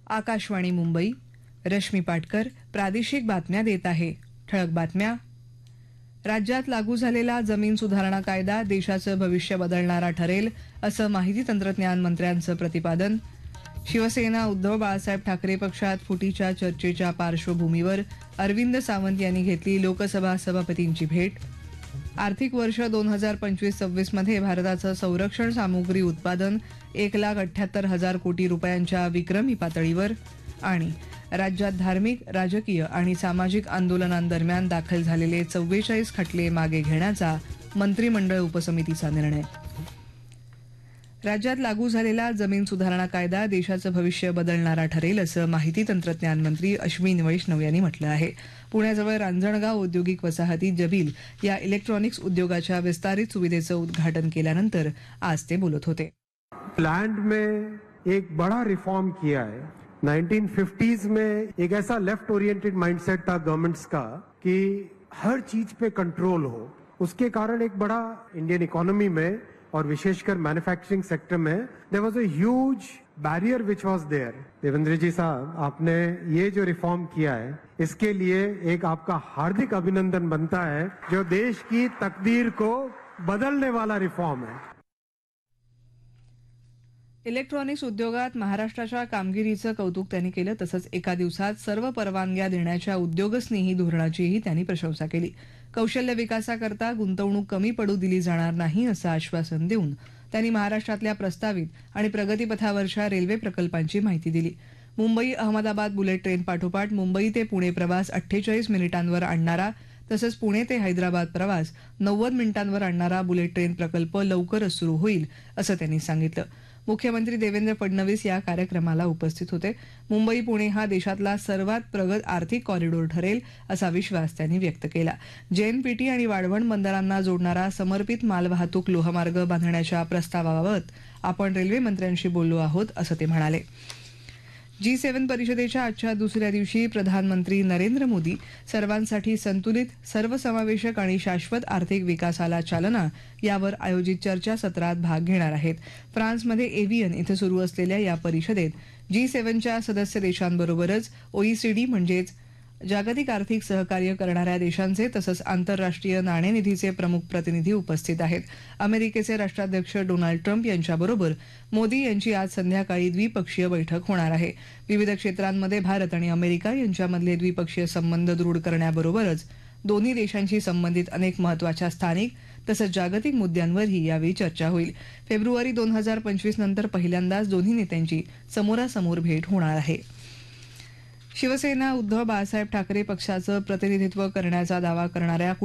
आकाशवाणी मुंबई. रश्मी पाटकर प्रादेशिक बातम्या देत आहे. ठळक बातम्या. राज्यात लागू झालेला जमीन सुधारणा कायदा देशाचं भविष्य बदलणारा ठरेल असं माहिती तंत्रज्ञान मंत्र्यांचं प्रतिपादन. शिवसेना उद्धव बाळासाहेब ठाकरे पक्षात फुटीच्या चर्चेच्या पार्श्वभूमीवर अरविंद सावंत यांनी घेतली लोकसभा सभापतींची भेट. आर्थिक वर्ष 2025-26 मध्ये भारताचं संरक्षण सामुग्री उत्पादन 1,78,000 कोटी रुपयांच्या विक्रमी पातळीवर. आणि राज्यात धार्मिक, राजकीय आणि सामाजिक आंदोलनांदरम्यान दाखल झालेले 44 खटले मागे घेण्याचा मंत्रिमंडळ उपसमितीचा निर्णय. राज्यात लागू झालेला जमीन सुधारणा कायदा देशाचं भविष्य बदलणारा ठरेल असं माहिती तंत्रज्ञान मंत्री अश्विनी वैष्णव यांनी म्हटलं आहे. पुण्याजवळ रांजणगाव औद्योगिक वसाहतीत जबील या इलेक्ट्रॉनिक्स उद्योगाच्या विस्तारित सुविधेचं उद्घाटन केल्यानंतर आज ते बोलत होते. लैंड में एक बड़ा रिफॉर्म किया है. 1950s में एक ऐसा लेफ्ट ओरिएंटेड माइंडसेट था गवर्नमेंट्स का कि हर चीज पे कंट्रोल हो. उसके कारण एक बड़ा इंडियन इकोनॉमी में और विशेषकर मैन्युफैक्चरिंग सेक्टर में there was a huge barrier which was there. Devendra जी साहब, आपने ये जो रिफॉर्म किया है इसके लिए एक आपका हार्दिक अभिनंदन बनता है, जो देश की तकदीर को बदलने वाला रिफॉर्म है. इलेक्ट्रॉनिक्स उद्योगात महाराष्ट्राच्या कामगिरीचं कौतुक त्यांनी केलं. तसंच एका दिवसात सर्व परवानग्या देण्याच्या उद्योगस्नेही धोरणाचीही त्यांनी प्रशंसा केली. कौशल्य विकासाकरता गुंतवणूक कमी पडू दिली जाणार नाही असं आश्वासन देऊन त्यांनी महाराष्ट्रातल्या प्रस्तावित आणि प्रगतीपथावरच्या रेल्वे प्रकल्पांची माहिती दिली. मुंबई अहमदाबाद बुलेट ट्रेन पाठोपाठ मुंबई ते पुणे प्रवास 48 मिनिटांवर आणणारा तसंच पुणे ते हैदराबाद प्रवास 90 मिनिटांवर आणणारा बुलेट ट्रेन प्रकल्प लवकरच सुरू होईल असं त्यांनी सांगितलं. मुख्यमंत्री देवेंद्र फडणवीस या कार्यक्रमाला उपस्थित होते. मुंबई पुणे हा देशातला सर्वात प्रगत आर्थिक कॉरिडॉर ठरेल असा विश्वास त्यांनी व्यक्त केला. जेएनपीटी आणि वाढवण बंदरांना जोडणारा समर्पित मालवाहतूक लोहमार्ग बांधण्याच्या प्रस्तावाबाबत आपण रेल्वे मंत्र्यांशी बोललो आहोत असं ते म्हणाले. G7 परिषदेच्या आजच्या दुसऱ्या दिवशी प्रधानमंत्री नरेंद्र मोदी सर्वांसाठी संतुलित, सर्वसमावेशक आणि शाश्वत आर्थिक विकासाला चालना यावर आयोजित चर्चासत्रात भाग घेणार आहेत. फ्रान्समध्ये एव्हियन इथं सुरू असलेल्या या परिषदेत G7च्या सदस्य देशांबरोबरच OECD म्हणजेच जागतिक आर्थिक सहकार्य करणाऱ्या देशांचे तसंच आंतरराष्ट्रीय नाणेनिधीचे प्रमुख प्रतिनिधी उपस्थित आहेत. अमेरिकेचे राष्ट्राध्यक्ष डोनाल्ड ट्रम्प यांच्याबरोबर मोदी यांची आज संध्याकाळी द्विपक्षीय बैठक होणार आहे. विविध क्षेत्रांमध्ये भारत आणि अमेरिका यांच्यामधले द्विपक्षीय संबंध दृढ करण्याबरोबरच दोन्ही देशांशी संबंधित अनेक महत्वाच्या स्थानिक तसंच जागतिक मुद्द्यांवरही यावेळी चर्चा होईल. फेब्रुवारी 2025 नंतर पहिल्यांदाच दोन्ही नेत्यांची समोरासमोर भेट होणार आहे. शिवसेना उद्धव बाळासाहेब ठाकरे पक्षाचं प्रतिनिधित्व करण्याचा दावा करणाऱ्या